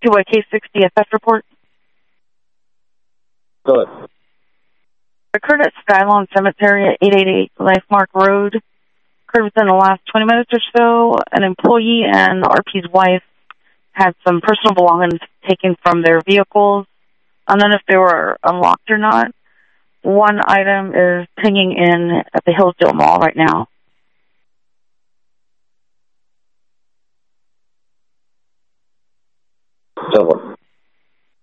to a case 60 theft report. Go ahead. Occurred at Skylawn Cemetery at 888 Lifemark Road. Occurred within the last 20 minutes or so. An employee and RP's wife had some personal belongings taken from their vehicles. I don't know if they were unlocked or not. One item is pinging in at the Hillsdale Mall right now. Over.